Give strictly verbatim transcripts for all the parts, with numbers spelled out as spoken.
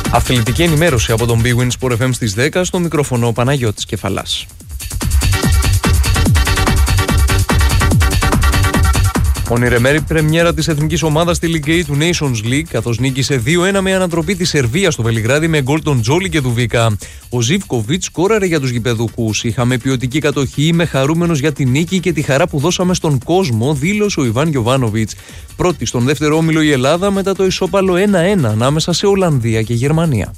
Αθλητική ενημέρωση από τον Big Win Sport εφ εμ στις δέκα, στο μικρόφωνο ο Παναγιώτης Κεφαλάς. Ονειρεμένη πρεμιέρα της εθνικής ομάδας στη League A του Nations League, καθώς νίκησε δύο ένα με ανατροπή τη Σερβία στο Βελιγράδι με γκολ τον Τζόλι και Δουβίκα. Ο Ζίβκοβιτς σκόραρε για τους γηπεδούχους. Είχαμε ποιοτική κατοχή, είμαι χαρούμενος για τη νίκη και τη χαρά που δώσαμε στον κόσμο, δήλωσε ο Ιβάν Γιοβάνοβιτς. Πρώτη στον δεύτερο όμιλο η Ελλάδα μετά το ισόπαλο ένα ένα ανάμεσα σε Ολλανδία και Γερμανία.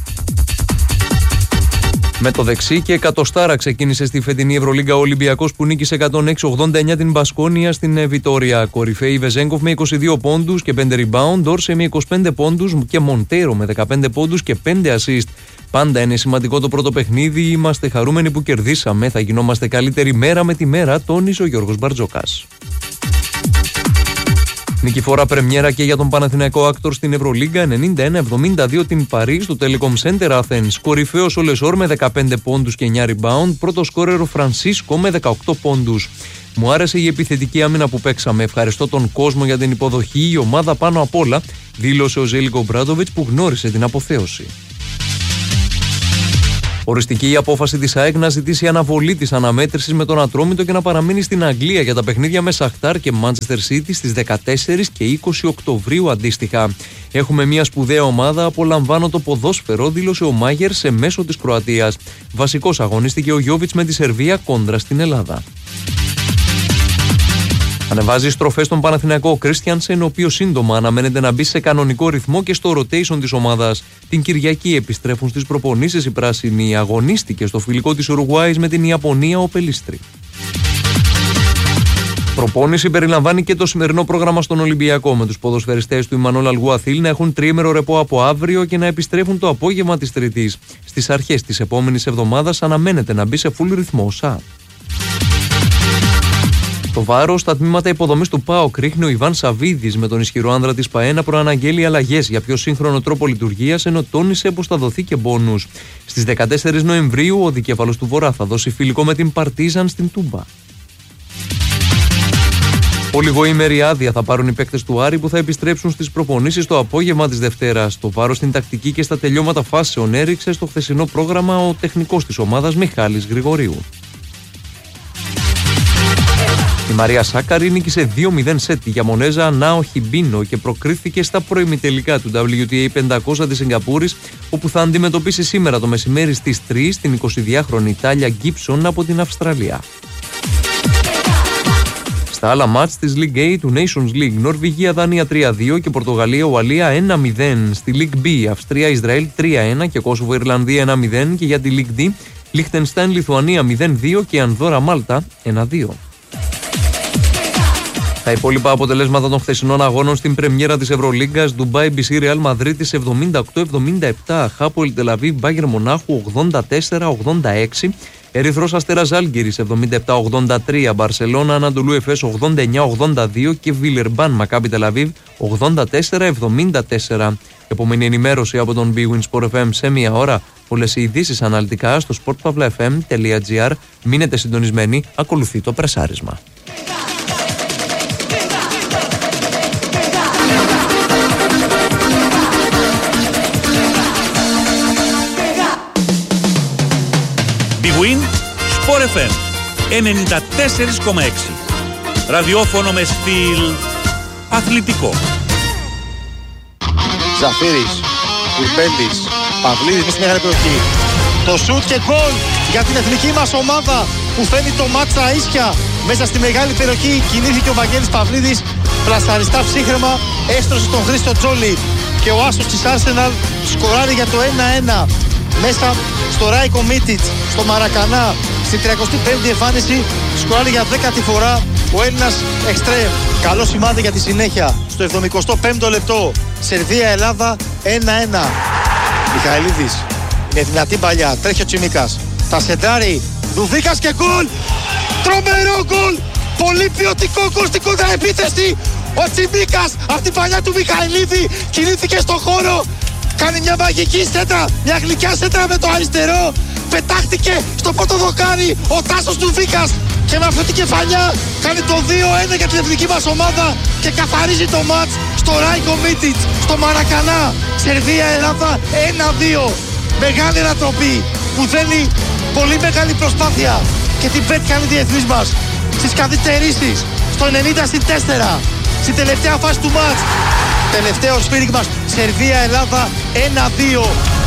Με το δεξί και εκατοστάρα ξεκίνησε στη φετινή Ευρωλίγκα ο Ολυμπιακός που νίκησε εκατόν έξι ογδόντα εννιά την Μπασκόνια στην Βιτόρια. Κορυφαίοι Βεζέγκοφ με είκοσι δύο πόντους και πέντε rebound, Όρσε με είκοσι πέντε πόντους και Μοντέρο με δεκαπέντε πόντους και πέντε assist. Πάντα είναι σημαντικό το πρώτο παιχνίδι, είμαστε χαρούμενοι που κερδίσαμε, θα γινόμαστε καλύτερη μέρα με τη μέρα, τόνισε ο Γιώργος Μπαρτζόκας. Νικηφόρα πρεμιέρα και για τον Παναθηναϊκό Άκτορ στην Ευρωλίγκα, ενενήντα ένα εβδομήντα δύο την Παρί στο Telecom Center Athens. Κορυφαίος ο Λεσόρ με δεκαπέντε πόντους και εννιά rebound, πρώτο σκόρερ ο Φρανσίσκο με δεκαοκτώ πόντους. Μου άρεσε η επιθετική άμυνα που παίξαμε. Ευχαριστώ τον κόσμο για την υποδοχή, η ομάδα πάνω απ' όλα, δήλωσε ο Ζέλικο Μπράντοβιτς που γνώρισε την αποθέωση. Οριστική η απόφαση της ΑΕΚ να ζητήσει αναβολή της αναμέτρησης με τον Ατρόμητο και να παραμείνει στην Αγγλία για τα παιχνίδια με Σαχτάρ και Manchester City στις δεκατέσσερις και είκοσι Οκτωβρίου αντίστοιχα. Έχουμε μια σπουδαία ομάδα, απολαμβάνω το ποδόσφαιρο, δήλωσε ο Μάγερ σε μέσο της Κροατίας. Βασικός αγωνίστηκε ο Γιόβιτς με τη Σερβία κόντρα στην Ελλάδα. Ανεβάζει στροφές στον Παναθηναϊκό ο Κρίστιανσεν, ο οποίος σύντομα αναμένεται να μπει σε κανονικό ρυθμό και στο rotation της ομάδας. Την Κυριακή επιστρέφουν στις προπονήσεις οι πράσινοι. Αγωνίστηκε στο φιλικό της Ουρουγουάης με την Ιαπωνία ο Πελίστρη. Προπόνηση περιλαμβάνει και το σημερινό πρόγραμμα στον Ολυμπιακό, με τους ποδοσφαιριστές του Ιμανόλ Αλγουαθίλ να έχουν τριήμερο ρεπό από αύριο και να επιστρέφουν το απόγευμα της Τρίτης. Στις αρχές της επόμενης εβδομάδας αναμένεται να μπει σε full ρυθμό ο ΣΑ. Το βάρος στα τμήματα υποδομής του ΠΑΟΚ ρίχνει ο Ιβάν Σαβίδης, με τον ισχυρό άνδρα της ΠΑΕ να προαναγγέλει αλλαγές για πιο σύγχρονο τρόπο λειτουργίας, ενώ τόνισε πως θα δοθεί και μπόνους. Στις δεκατέσσερις Νοεμβρίου ο δικέφαλος του Βορρά θα δώσει φιλικό με την Παρτίζαν στην Τούμπα. Ολιγοήμερη άδεια θα πάρουν οι παίκτες του Άρη που θα επιστρέψουν στις προπονήσεις το απόγευμα της Δευτέρας. Το βάρος στην τακτική και στα τελειώματα φάσεων έριξε στο χθεσινό πρόγραμμα ο τεχνικός της ομάδας Μιχάλης Γρηγορίου. Η Μαρία Σάκαρη νίκησε δύο μηδέν σετ για Μονέζα Νάο Χιμπίνο και προκρίθηκε στα προημιτελικά του ντάμπλιου τι έι πεντακόσια της Σιγκαπούρης, όπου θα αντιμετωπίσει σήμερα το μεσημέρι στις τρεις την εικοσιδυάχρονη Τάλια Γκίψον από την Αυστραλία. Στα άλλα μάτς της League A του Nations League, Νορβηγία Δανία τρία δύο και Πορτογαλία Ουαλία ένα μηδέν. Στη League B, Αυστρία Ισραήλ τρία ένα και Κόσοβο Ιρλανδία ένα μηδέν, και για τη League D, Λιχτενστάιν Λιθουανία μηδέν δύο και Ανδόρα Μάλτα ένα δύο. Τα υπόλοιπα αποτελέσματα των χθεσινών αγώνων στην πρεμιέρα της Ευρωλίγκας: Ντουμπάι Μπι Σι Ρεάλ Μαδρίτης εβδομήντα οκτώ εβδομήντα επτά, Χάπολ Τελαβίβ Μπάγερ Μονάχου ογδόντα τέσσερα ογδόντα έξι, Ερυθρός Αστέρας Ζάλγκιρις εβδομήντα επτά ογδόντα τρία, Μπαρσελόνα Ανατολού Εφές ογδόντα εννιά ογδόντα δύο και Βιλερμπάν Μακάμπι Τελαβίβ ογδόντα τέσσερα εβδομήντα τέσσερα. Επόμενη ενημέρωση από τον Big Win Sport εφ εμ σε μία ώρα. Όλες οι ειδήσεις αναλυτικά στο sport pavla f m τελεία g r. Μείνετε συντονισμένοι, ακολουθεί το πρεσάρισμα. Big Win Sport εφ εμ ενενήντα τέσσερα κόμμα έξι. Ραδιόφωνο με στυλ αθλητικό. Ζαφύρης, Κουρπέλης, Παυλίδης με στη μεγάλη περιοχή. Το σουτ και γκολ για την εθνική μας ομάδα που φέρνει το μάτσα ίσια μέσα στη μεγάλη περιοχή. Κινήθηκε ο Βαγγέλης Παυλίδης, πλασταριστά ψύχρεμα, έστρωσε τον Χρήστο Τζόλι και ο άσος της Arsenal σκοράρει για το ένα ένα μέσα στο Ράικο Μίτιτς, στο Μαρακανά, στη τριακοστή πέμπτη εμφάνιση σκοράρει για δέκατη φορά ο Έλληνας εξτρέμ. Καλό σημάδι για τη συνέχεια. Στο εβδομηκοστό πέμπτο λεπτό, Σερβία-Ελλάδα ένα ένα. Μιχαηλίδης, με δυνατή παλιά, τρέχει ο Τσιμίκας. Θα σεντάρει, Δουβίκας και γκολ! Τρομερό γκολ! Πολύ ποιοτικό γκολ στην κόντρα επίθεση! Ο Τσιμίκας από την παλιά του Μιχαηλίδη κινήθηκε στον χώρο. Κάνει μια μαγική σέντρα, μια γλυκιά σέντρα με το αριστερό. Πετάχτηκε στο πρώτο δοκάρι ο Τάσος Δουβίκας και με αυτή την κεφαλιά κάνει το δύο ένα για την εθνική μας ομάδα και καθαρίζει το μάτς στο Ράικο Μίτιτς, στο Μαρακανά. Σερβία-Ελλάδα ένα δύο. Μεγάλη ανατροπή που θέλει πολύ μεγάλη προσπάθεια και την πέτυχαν κάνει διεθνής μας στις καθυστερήσεις, στο ενενήντα συν τέσσερα, στην τελευταία φάση του μάτς. Τελευταίο σφύριγμα, Σερβία-Ελλάδα ένα δύο.